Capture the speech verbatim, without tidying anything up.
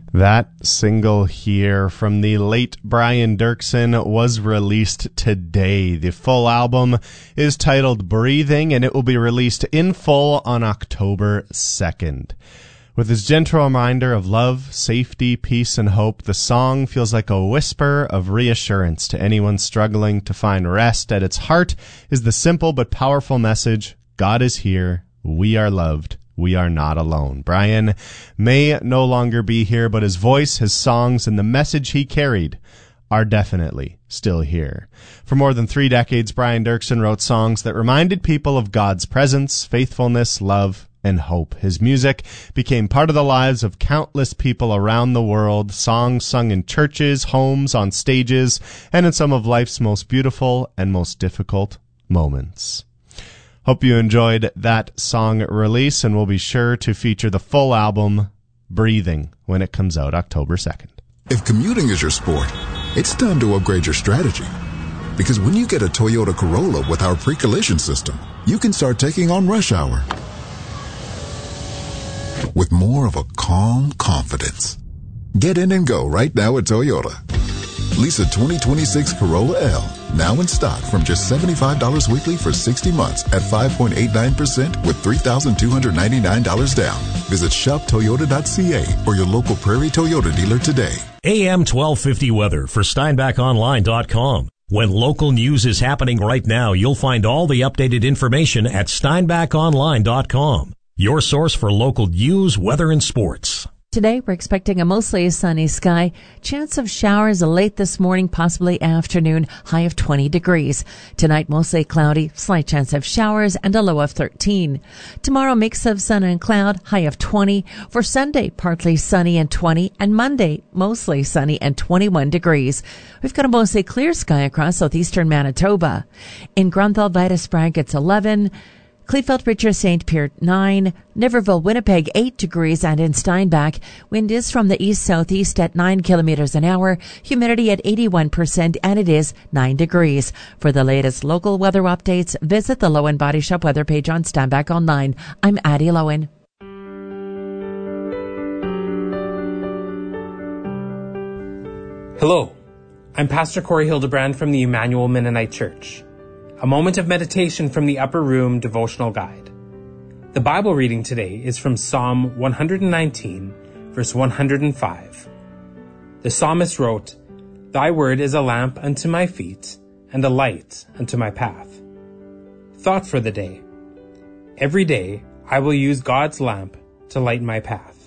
That single here from the late Brian Doerksen was released today. The full album is titled Breathing, and it will be released in full on October second. With his gentle reminder of love, safety, peace, and hope, the song feels like a whisper of reassurance to anyone struggling to find rest. At its heart is the simple but powerful message, God is here, we are loved. We are not alone. Brian may no longer be here, but his voice, his songs, and the message he carried are definitely still here. For more than three decades, Brian Doerksen wrote songs that reminded people of God's presence, faithfulness, love, and hope. His music became part of the lives of countless people around the world, songs sung in churches, homes, on stages, and in some of life's most beautiful and most difficult moments. Hope you enjoyed that song release, and we'll be sure to feature the full album, Breathing, when it comes out October second. If commuting is your sport, it's time to upgrade your strategy. Because when you get a Toyota Corolla with our pre-collision system, you can start taking on rush hour with more of a calm confidence. Get in and go right now at Toyota. Lease a twenty twenty-six Corolla L, now in stock from just seventy-five dollars weekly for sixty months at five point eight nine percent with three thousand two hundred ninety-nine dollars down. Visit shop toyota dot c a or your local Prairie Toyota dealer today. A M twelve fifty weather for steinbach online dot com. When local news is happening right now, you'll find all the updated information at steinbach online dot com. Your source for local news, weather, and sports. Today, we're expecting a mostly sunny sky. Chance of showers late this morning, possibly afternoon, high of twenty degrees. Tonight, mostly cloudy, slight chance of showers, and a low of thirteen. Tomorrow, mix of sun and cloud, high of twenty. For Sunday, partly sunny and twenty. And Monday, mostly sunny and twenty-one degrees. We've got a mostly clear sky across southeastern Manitoba. In Grunthal, Vitus, Bragg, it's eleven. Kleefeld, Richard, Saint Pierre, nine. Niverville, Winnipeg, eight degrees. And in Steinbach, wind is from the east-southeast at nine kilometers an hour. Humidity at eighty-one percent, and it is nine degrees. For the latest local weather updates, visit the Lowen Body Shop weather page on Steinbach Online. I'm Addie Lowen. Hello, I'm Pastor Corey Hildebrand from the Emmanuel Mennonite Church. A moment of meditation from the Upper Room devotional guide. The Bible reading today is from Psalm one nineteen, verse one hundred five. The psalmist wrote, "Thy word is a lamp unto my feet, and a light unto my path." Thought for the day. Every day, I will use God's lamp to light my path.